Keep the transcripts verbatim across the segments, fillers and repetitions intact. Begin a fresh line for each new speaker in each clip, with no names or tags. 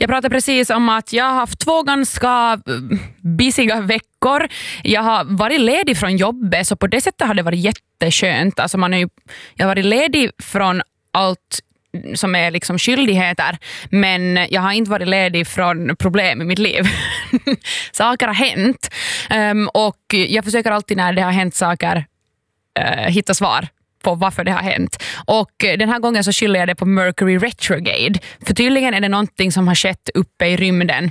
Jag pratade precis om att jag har haft två ganska busiga veckor. Jag har varit ledig från jobbet, så på det sättet har det varit jätteskönt. Alltså man är ju, jag har varit ledig från allt som är liksom skyldigheter, men jag har inte varit ledig från problem i mitt liv. Saker har hänt, um, och jag försöker alltid när det har hänt saker uh, hitta svar på varför det har hänt. Och den här gången så skyller jag det på Mercury retrograde, för tydligen är det någonting som har skett uppe i rymden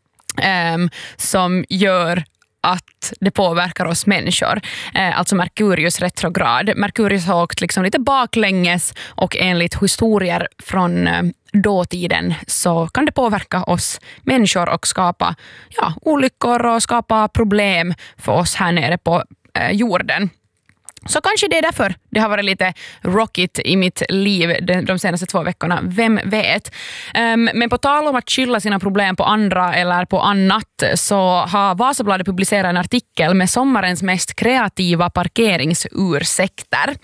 um, som gör att det påverkar oss människor. Eh, alltså Merkurius retrograd. Merkurius har åkt liksom lite baklänges, och enligt historier från eh, dåtiden så kan det påverka oss människor och skapa ja, olyckor och skapa problem för oss här nere på eh, jorden. Så kanske det är därför det har varit lite rockigt i mitt liv de, de senaste två veckorna. Vem vet? Um, men på tal om att skylla sina problem på andra eller på annat, så har Vasabladet publicerat en artikel med sommarens mest kreativa parkeringsursäkter.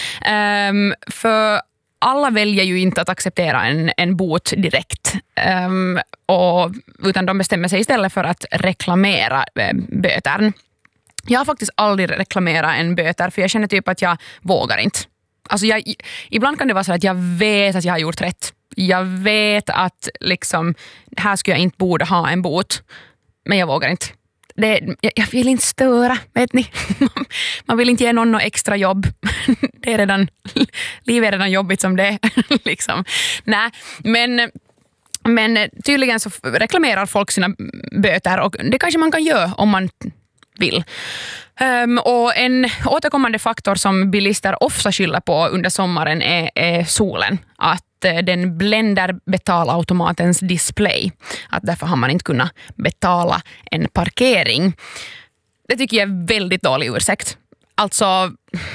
Um, för alla väljer ju inte att acceptera en, en bot direkt, um, och, utan de bestämmer sig istället för att reklamera äh, bötern. Jag har faktiskt aldrig reklamerat en böter, för jag känner typ att jag vågar inte. Alltså jag, ibland kan det vara så att jag vet att jag har gjort rätt. Jag vet att liksom, här skulle jag inte borde ha en bot, men jag vågar inte. Det, jag, jag vill inte störa, vet ni. Man vill inte ge någon något extra jobb. Det är redan, livet är redan jobbigt som det är. liksom. Nej, men... Men tydligen så reklamerar folk sina böter, och det kanske man kan göra om man vill. Um, och en återkommande faktor som bilister ofta skyller på under sommaren är, är solen. Att uh, den bländar betalautomatens display. Att därför har man inte kunnat betala en parkering. Det tycker jag är väldigt dålig ursäkt. Alltså,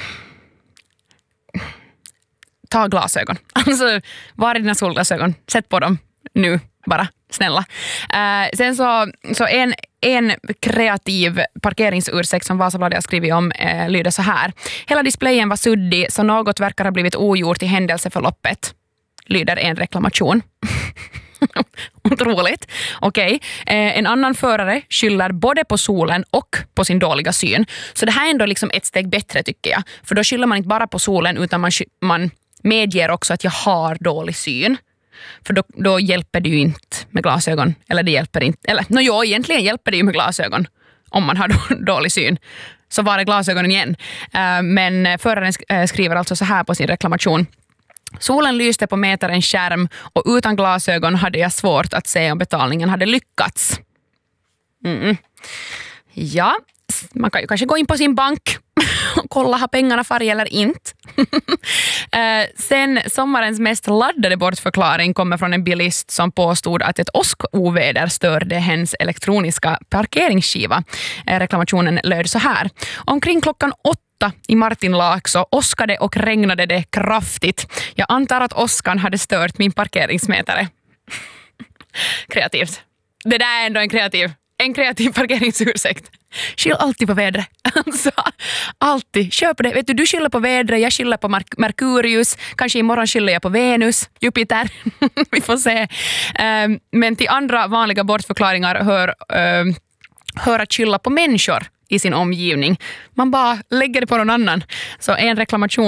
ta glasögon. Alltså, var är dina solglasögon? Sätt på dem nu, bara. Snälla. Uh, sen så, så en, en kreativ parkeringsursäkt som Vasabladet har skrivit om uh, lyder så här. Hela displayen var suddig, så något verkar ha blivit ogjort i händelseförloppet. Lyder en reklamation. Otroligt. Okej. Okay. Uh, en annan förare skyller både på solen och på sin dåliga syn. Så det här är ändå liksom ett steg bättre, tycker jag. För då skyller man inte bara på solen, utan man, man medger också att jag har dålig syn. För då, då hjälper det ju inte med glasögon. Eller det hjälper inte. Eller, no, jo, egentligen hjälper det ju med glasögon om man har då, dålig syn. Så var det glasögonen igen. Uh, men föraren sk- skriver alltså så här på sin reklamation. Solen lyste på mätarens skärm, och utan glasögon hade jag svårt att se om betalningen hade lyckats. Mm. Ja, man kan ju kanske gå in på sin bank och kolla, har pengarna färg eller inte. uh, sen sommarens mest laddade bortförklaring kommer från en bilist som påstod att ett åskoväder störde hens elektroniska parkeringsskiva. Uh, reklamationen löd så här. Omkring klockan åtta i Martinlaakso åskade och regnade det kraftigt. Jag antar att åskan hade stört min parkeringsmätare. Kreativt. Det där är ändå en kreativ En kreativ parkeringsursäkt. Skyll alltid på vädret. Alltså, alltid. Kör på det. Vet du, du skyller på vädret, jag skyller på Merk- Merkurius. Kanske imorgon skyller jag på Venus, Jupiter. Vi får se. Um, men till andra vanliga bortförklaringar hör, um, hör att skylla på människor i sin omgivning. Man bara lägger det på någon annan. Så en reklamation